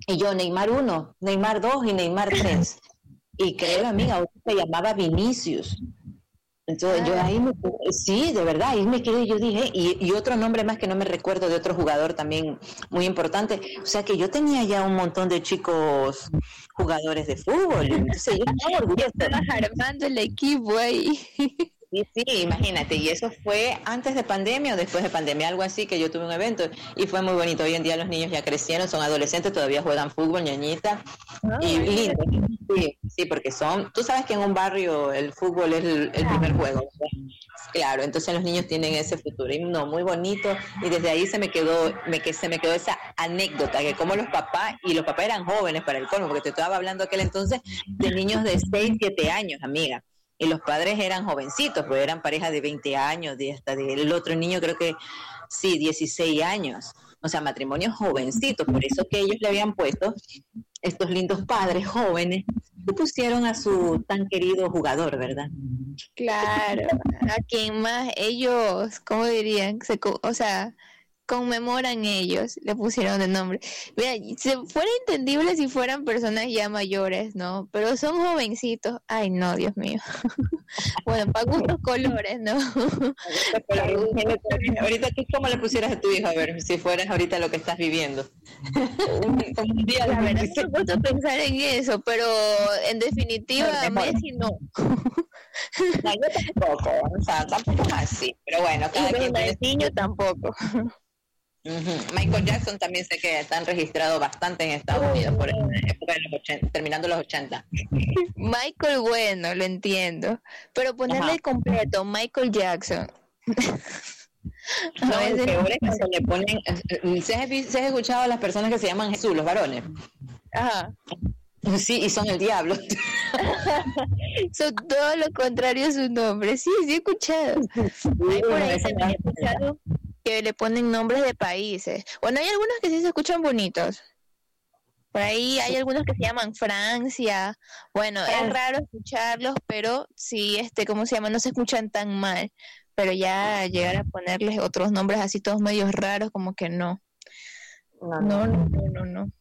Y yo, Neymar 1, Neymar 2 y Neymar 3. Y creo, amiga, otro se llamaba Vinicius. Entonces yo ahí sí, de verdad, ahí me quedé, yo dije, y otro nombre más que no me recuerdo de otro jugador también muy importante. O sea que yo tenía ya un montón de chicos jugadores de fútbol. Entonces yo estaba orgullosa. Estabas armando el equipo ahí. Sí, sí, imagínate, y eso fue antes de pandemia o después de pandemia, algo así, que yo tuve un evento y fue muy bonito. Hoy en día los niños ya crecieron, son adolescentes, todavía juegan fútbol, ñañita, y lindo. Sí, sí, porque tú sabes que en un barrio el fútbol es el primer juego, ¿no? Claro, entonces los niños tienen ese futuro, y no, muy bonito, y desde ahí se me quedó esa anécdota, que como los papás eran jóvenes para el colmo, porque te estaba hablando aquel entonces de niños de 6, 7 años, amiga. Y los padres eran jovencitos, pues eran pareja de 20 años, hasta del otro niño creo que sí, 16 años. O sea, matrimonios jovencitos, por eso que ellos le habían puesto, estos lindos padres jóvenes, le pusieron a su tan querido jugador, ¿verdad? Claro, a quien más ellos, ¿cómo dirían? Conmemoran ellos, le pusieron de nombre. Mira, fuera entendible si fueran personas ya mayores, ¿no? Pero son jovencitos. Ay, no, Dios mío. Bueno, para gustos colores, ¿no? Ahorita tú, ¿cómo le pusieras a tu hijo? A ver, si fueras ahorita lo que estás viviendo. Un día, la verdad, no me gusta pensar en eso, pero en definitiva, Messi no. No, yo tampoco, o sea, tampoco es así. Pero bueno, cada quien tiene... niño tampoco. Michael Jackson también sé que están registrados bastante en Estados Unidos por la época de los 80, terminando los 80. Michael, bueno, lo entiendo, pero ponerle completo Michael Jackson. No, el peor es cuando le ponen, ¿se has escuchado a las personas que se llaman Jesús, los varones? Ajá. Sí, y son el diablo. Son todo lo contrario a su nombre. Sí, he escuchado. Hay por ahí también he escuchado que le ponen nombres de países. Bueno, hay algunos que sí se escuchan bonitos. Por ahí hay algunos que se llaman Francia. Bueno, es raro escucharlos, pero sí, ¿cómo se llama? No se escuchan tan mal. Pero ya llegar a ponerles otros nombres así todos medios raros, como que no. No.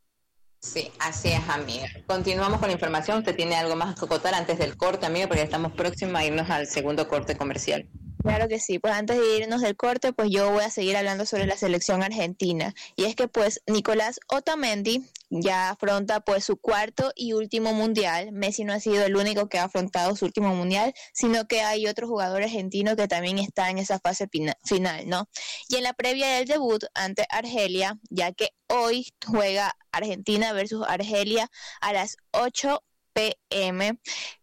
Sí, así es, amiga. Continuamos con la información. ¿Usted tiene algo más que acotar antes del corte, amiga? Porque estamos próximos a irnos al segundo corte comercial. Claro que sí, pues antes de irnos del corte, pues yo voy a seguir hablando sobre la selección argentina. Y es que pues Nicolás Otamendi ya afronta pues su cuarto y último mundial. Messi no ha sido el único que ha afrontado su último mundial, sino que hay otro jugador argentino que también está en esa fase final, ¿no? Y en la previa del debut ante Argelia, ya que hoy juega Argentina versus Argelia a las 8 p.m.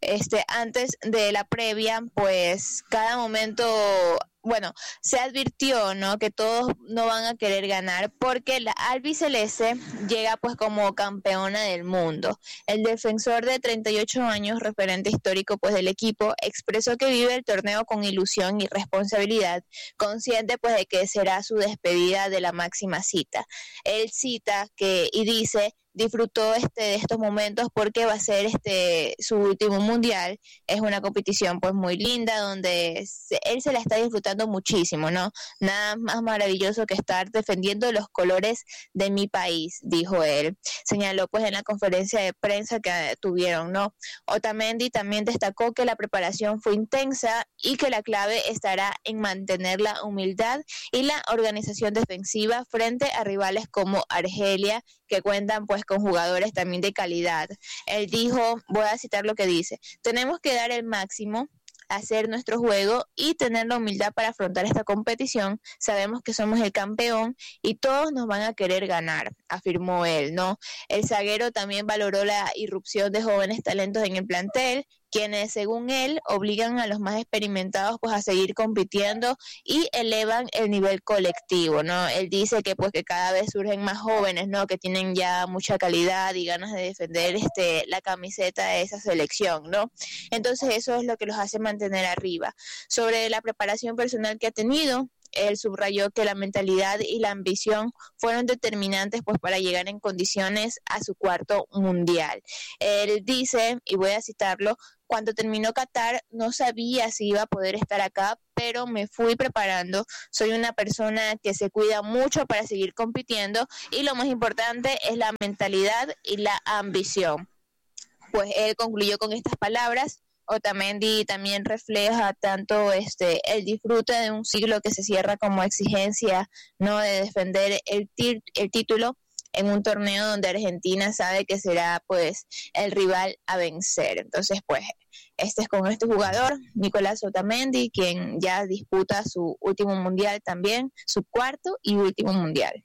Antes de la previa, pues cada momento, bueno, se advirtió, ¿no?, que todos no van a querer ganar porque la albiceleste llega pues como campeona del mundo. El defensor de 38 años, referente histórico pues del equipo, expresó que vive el torneo con ilusión y responsabilidad, consciente pues de que será su despedida de la máxima cita. Él cita y dice: disfrutó de estos momentos porque va a ser su último mundial. Es una competición pues muy linda donde él se la está disfrutando muchísimo, ¿no? Nada más maravilloso que estar defendiendo los colores de mi país, dijo él. Señaló pues en la conferencia de prensa que tuvieron, ¿no? Otamendi también destacó que la preparación fue intensa y que la clave estará en mantener la humildad y la organización defensiva frente a rivales como Argelia, que cuentan pues con jugadores también de calidad. Él dijo, voy a citar lo que dice: tenemos que dar el máximo, hacer nuestro juego y tener la humildad para afrontar esta competición. Sabemos que somos el campeón y todos nos van a querer ganar, afirmó él, ¿no? El zaguero también valoró la irrupción de jóvenes talentos en el plantel, quienes según él obligan a los más experimentados pues a seguir compitiendo y elevan el nivel colectivo, ¿no? Él dice que pues que cada vez surgen más jóvenes, ¿no?, que tienen ya mucha calidad y ganas de defender la camiseta de esa selección, ¿no? Entonces eso es lo que los hace mantener arriba. Sobre la preparación personal que ha tenido, él subrayó que la mentalidad y la ambición fueron determinantes pues para llegar en condiciones a su cuarto mundial. Él dice, y voy a citarlo: cuando terminó Qatar no sabía si iba a poder estar acá, pero me fui preparando. Soy una persona que se cuida mucho para seguir compitiendo y lo más importante es la mentalidad y la ambición. Pues él concluyó con estas palabras. Otamendi también refleja tanto el disfrute de un siglo que se cierra como exigencia, ¿no?, de defender el título en un torneo donde Argentina sabe que será pues el rival a vencer. Entonces pues este es con este jugador, Nicolás Otamendi, quien ya disputa su último mundial también, su cuarto y último mundial.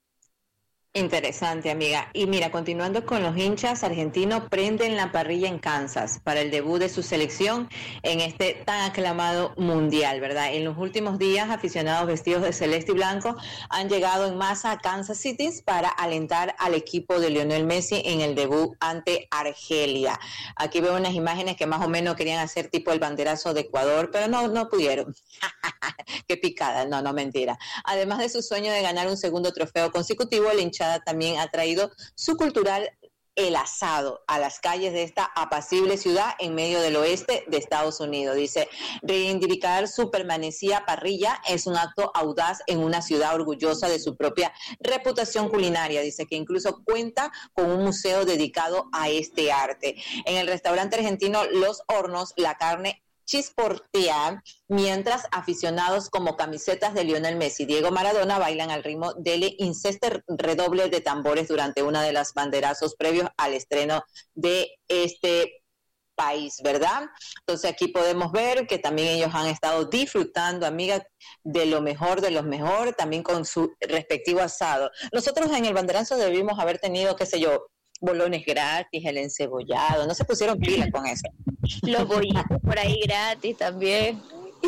Interesante, amiga. Y mira, continuando con los hinchas argentinos, prenden la parrilla en Kansas para el debut de su selección en este tan aclamado mundial, ¿verdad? En los últimos días, aficionados vestidos de celeste y blanco han llegado en masa a Kansas City para alentar al equipo de Lionel Messi en el debut ante Argelia. Aquí veo unas imágenes que más o menos querían hacer tipo el banderazo de Ecuador, pero no pudieron. Qué picada, no, mentira. Además de su sueño de ganar un segundo trofeo consecutivo, el hincha también ha traído su cultural el asado a las calles de esta apacible ciudad en medio del oeste de Estados Unidos. Dice, reivindicar su permanecía parrilla es un acto audaz en una ciudad orgullosa de su propia reputación culinaria. Dice que incluso cuenta con un museo dedicado a este arte. En el restaurante argentino Los Hornos, la carne chisportea, mientras aficionados como camisetas de Lionel Messi y Diego Maradona bailan al ritmo del incesante redoble de tambores durante una de las banderazos previos al estreno de este país, ¿verdad? Entonces aquí podemos ver que también ellos han estado disfrutando, amiga, de lo mejor, también con su respectivo asado. Nosotros en el banderazo debimos haber tenido, qué sé yo, bolones gratis, el encebollado, no se pusieron pilas con eso. Los bollitos por ahí gratis también.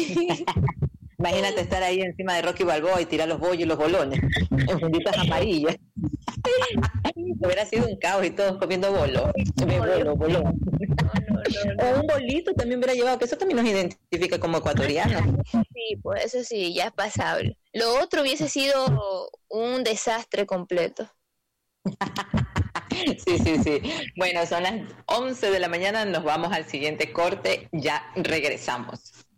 Imagínate estar ahí encima de Rocky Balboa y tirar los bollos y los bolones en funditas amarillas. Hubiera sido un caos y todos comiendo bolón. Bolón. No. O un bolito también hubiera llevado, que eso también nos identifica como ecuatorianos. Sí, pues eso sí, ya es pasable. Lo otro hubiese sido un desastre completo. Sí. Bueno, son las 11 de la mañana, nos vamos al siguiente corte, ya regresamos.